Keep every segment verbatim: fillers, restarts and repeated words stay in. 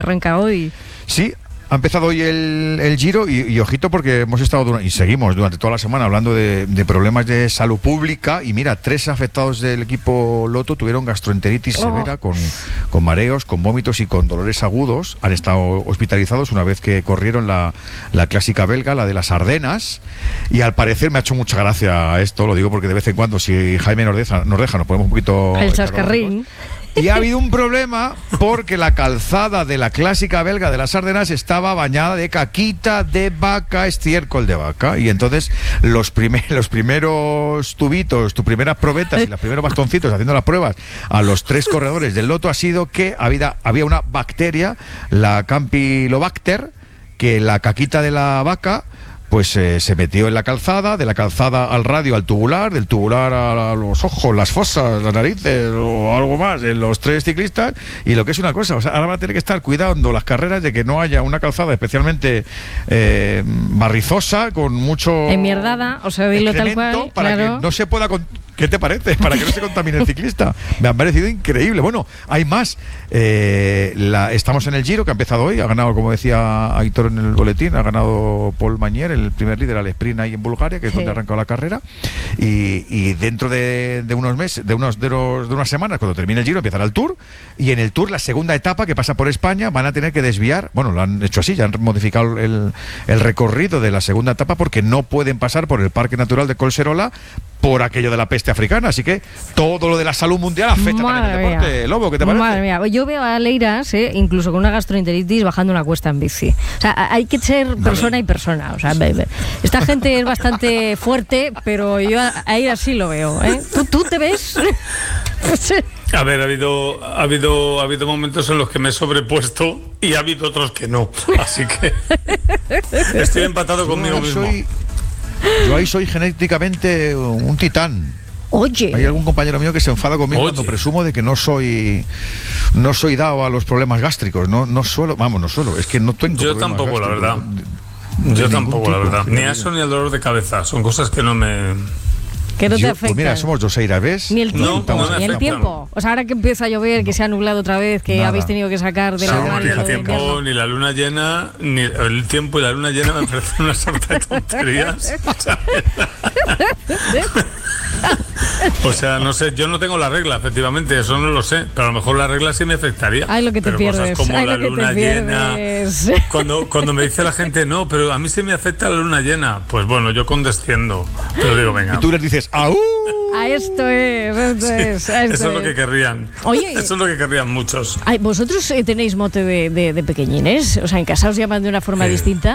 arranca hoy. Sí, ha empezado hoy el, el Giro y, y ojito porque hemos estado durante, y seguimos durante toda la semana hablando de, de problemas de salud pública y mira, tres afectados del equipo Lotto tuvieron gastroenteritis oh. severa con, con mareos, con vómitos y con dolores agudos. Han estado hospitalizados una vez que corrieron la, la clásica belga, la de las Ardenas, y al parecer me ha hecho mucha gracia esto, lo digo porque de vez en cuando si Jaime nos deja, nos, deja, nos ponemos un poquito... El chascarrín. Y ha habido un problema porque la calzada de la clásica belga de las Ardenas estaba bañada de caquita de vaca, estiércol de vaca. Y entonces los, primer, los primeros tubitos, tus primeras probetas y los primeros bastoncitos haciendo las pruebas a los tres corredores del Lotto ha sido que había, había una bacteria, la Campylobacter, que la caquita de la vaca pues eh, se metió en la calzada, de la calzada al radio, al tubular, del tubular a, a los ojos, las fosas, las narices o algo más, en los tres ciclistas. Y lo que es una cosa, o sea, ahora van a tener que estar cuidando las carreras de que no haya una calzada especialmente eh, barrizosa, con mucho... Enmierdada, o sea, dilo tal cual, para claro. que no se pueda... Con... ¿Qué te parece? Para que no se contamine el ciclista. Me ha parecido increíble. Bueno, hay más. Eh, la, estamos en el Giro, que ha empezado hoy. Ha ganado, como decía Aitor en el boletín, ha ganado Paul Magnier, el primer líder al sprint ahí en Bulgaria, que es sí. donde ha arrancado la carrera. Y, y dentro de, de unos meses, de, unos, de, unos, de unas semanas, cuando termine el Giro, empezará el Tour. Y en el Tour, la segunda etapa, que pasa por España, van a tener que desviar. Bueno, lo han hecho así, ya han modificado el, el recorrido de la segunda etapa porque no pueden pasar por el Parque Natural de Collserola por aquello de la peste africana, así que todo lo de la salud mundial afecta Madre también el deporte. Mía. Lobo, ¿qué te parece? Madre mía, yo veo a Leiras, eh, incluso con una gastroenteritis, bajando una cuesta en bici. O sea, hay que ser persona y persona. O sea, esta gente es bastante fuerte, pero yo a Leiras sí lo veo. ¿eh? ¿Tú, tú te ves? A ver, ha habido, ha habido, ha habido momentos en los que me he sobrepuesto y ha habido otros que no. Así que estoy empatado conmigo yo mismo. Soy, yo ahí soy genéticamente un titán. Oye. Hay algún compañero mío que se enfada conmigo Oye. cuando presumo de que no soy no soy dado a los problemas gástricos. No, no suelo, vamos, no suelo. Es que no tengo Yo problemas tampoco, gástricos. la verdad. De, de Yo tampoco, tipo, la verdad. Ni a eso ni al dolor de cabeza. Son cosas que no me... Que no te Yo, afecta. pues mira, somos dos Eiras, ¿ves? Ni el tiempo, No, no ni el tiempo. O sea, ahora que empieza a llover, que se ha nublado otra vez, que Nada. habéis tenido que sacar de la No, radio ni el de tiempo, invierno. ni la luna llena, ni el tiempo y la luna llena me parecen una sarta de tonterías. O sea, no sé, yo no tengo la regla, efectivamente, eso no lo sé, pero a lo mejor la regla sí me afectaría. Ay, lo que te pero pierdes. Cosas como Ay, la lo que luna te llena. pierdes. Cuando, cuando me dice la gente, no, pero a mí sí me afecta la luna llena, pues bueno, yo condesciendo. Pero digo, venga. Y tú les dices, ¡au! A esto es, esto Sí, es. A esto eso es lo es. que querrían. Oye, eso es lo que querrían muchos. Ay, ¿vosotros eh, tenéis mote de, de, de pequeñines? O sea, ¿en casa os llaman de una forma Sí. distinta?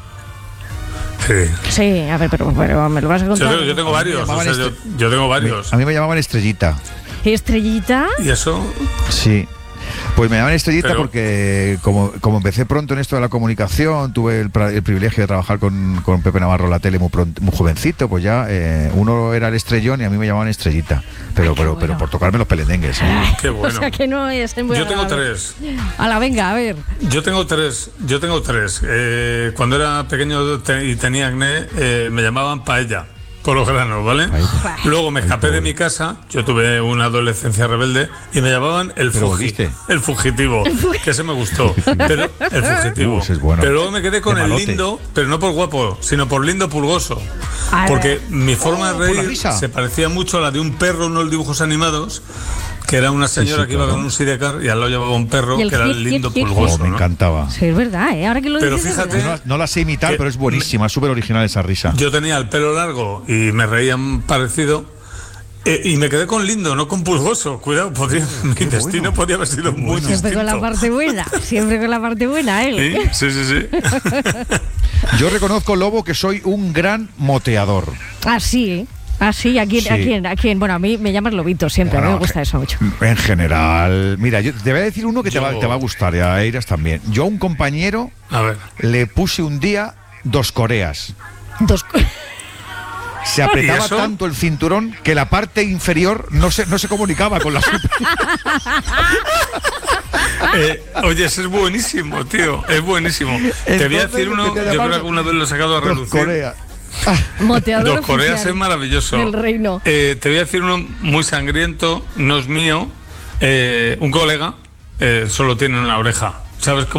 Sí. Sí, a ver, pero, pero me lo vas a Yo, contar. tengo- yo tengo varios, o sea, yo, yo tengo varios. A mí me llamaban Estrellita. ¿Estrellita? ¿Y eso? Sí. Pues me llaman Estrellita Pero- porque como, como empecé pronto en esto de la comunicación, tuve el, pra- el privilegio de trabajar con, con Pepe Navarro en la tele muy, pronto, muy jovencito, pues ya eh, uno era el Estrellón y a mí me llamaban Estrellita. Pero, Ay, qué pero, bueno. pero por tocarme los pelendengues. ¿eh? Qué bueno. O sea, que no es muy Yo tengo agradable. tres. A la venga, a ver. Yo tengo tres, yo tengo tres. Eh, cuando era pequeño te- y tenía acné, eh, me llamaban Paella, por los granos, ¿vale? Ay. Luego me escapé de mi casa, yo tuve una adolescencia rebelde y me llamaban el, Pero fugi- volviste. el fugitivo, que ese me gustó. Pero, el fugitivo. Uh, ese es bueno. Pero luego me quedé con Qué el malote. lindo, pero no por guapo, sino por lindo pulgoso. A Porque ver. mi forma Oh, de por la reír risa. se parecía mucho a la de un perro en los dibujos animados, que era una señora sí, que iba claro. con un sidecar y al lado llevaba un perro Y el que era hit, el lindo hit, hit, pulgoso. Oh, me ¿no? encantaba. Sí, es verdad, ¿eh? Ahora que lo Pero dices, es fíjate- verdad. No, no la sé imitar, Que pero es buenísima, es súper original esa risa. Yo tenía el pelo largo y me reían parecido. eh, y me quedé con lindo, no con pulgoso. Cuidado, podría, mi qué destino bueno. podría haber sido muy Siempre distinto. con la parte buena, siempre con la parte buena, él. Sí, sí, sí, sí. Yo reconozco, Lobo, que soy un gran moteador. Así, ¿eh? Así, ¿a quién, Sí. a quién, a quién? Bueno, a mí me llamas Lobito siempre, a mí me Bueno, gusta eso mucho. En general, mira, yo te voy a decir uno que te Yo- va, te va a gustar, y a Eiras también. Yo a un compañero A ver. le puse un día dos coreas. Dos co- Se apretaba ¿Y eso? tanto el cinturón que la parte inferior no se, no se comunicaba con la superior. Eh, oye, ese es buenísimo, tío. Es buenísimo. te voy a Entonces, decir uno, lo que te yo creo llaman que alguna vez lo he sacado a Dos relucir. coreas. Moteador Dos Coreas oficial es maravilloso. del reino. Eh, te voy a decir uno muy sangriento, no es mío. Eh, un colega eh, solo tiene una oreja. ¿Sabes cómo?